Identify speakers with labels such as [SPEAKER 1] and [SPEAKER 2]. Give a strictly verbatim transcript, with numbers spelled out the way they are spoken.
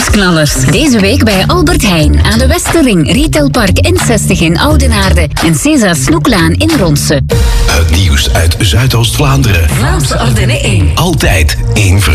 [SPEAKER 1] Nieuwsknallers. Deze week bij Albert Heijn aan de Westerring, Retailpark N zestig in Oudenaarde en César Snoeklaan in Ronse.
[SPEAKER 2] Het nieuws uit Zuidoost-Vlaanderen.
[SPEAKER 1] Vlaamse Ardenne één.
[SPEAKER 2] Altijd één